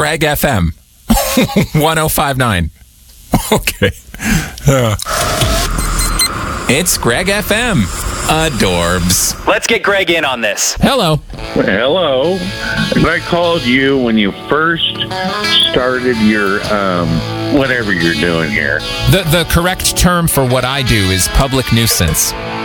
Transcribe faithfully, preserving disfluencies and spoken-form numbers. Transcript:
Greg F M. one oh five point nine. Okay. Uh. It's Greg F M. Adorbs. Let's get Greg in on this. Hello. Hello. I called you when you first started your, um, whatever you're doing here. The the correct term for what I do is public nuisance.